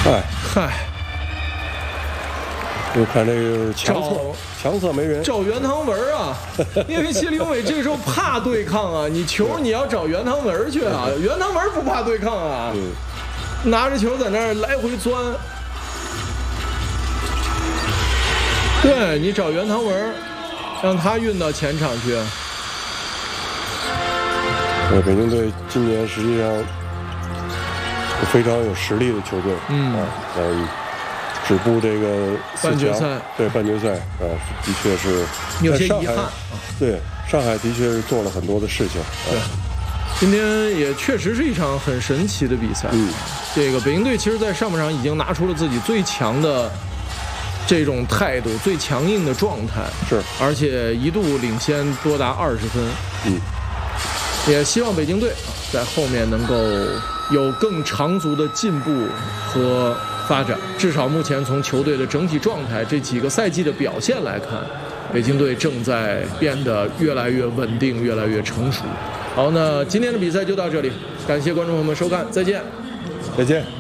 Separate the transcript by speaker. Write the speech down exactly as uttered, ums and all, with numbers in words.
Speaker 1: 哎
Speaker 2: 嗨，
Speaker 1: 我看这个强侧强侧没人，
Speaker 2: 找袁唐文啊，因为谢立永伟这时候怕对抗啊，你球你要找袁唐文去啊，袁唐文不怕对抗啊，
Speaker 1: 嗯，
Speaker 2: 拿着球在那儿来回钻，对你找袁唐文，让他运到前场去。
Speaker 1: 呃，北京队今年实际上非常有实力的球队，
Speaker 2: 嗯，
Speaker 1: 啊，呃，止步这个
Speaker 2: 半决赛，
Speaker 1: 对半决赛，啊，的确是
Speaker 2: 有些遗憾。
Speaker 1: 对，上海的确是做了很多的事情。
Speaker 2: 对，今天也确实是一场很神奇的比赛。
Speaker 1: 嗯，
Speaker 2: 这个北京队其实，在上半场已经拿出了自己最强的这种态度，最强硬的状态。
Speaker 1: 是，
Speaker 2: 而且一度领先多达二十分。
Speaker 1: 嗯，
Speaker 2: 也希望北京队在后面能够有更长足的进步和发展。至少目前从球队的整体状态、这几个赛季的表现来看，北京队正在变得越来越稳定，越来越成熟。好，那今天的比赛就到这里，感谢观众朋友们收看，再见，
Speaker 1: 再见。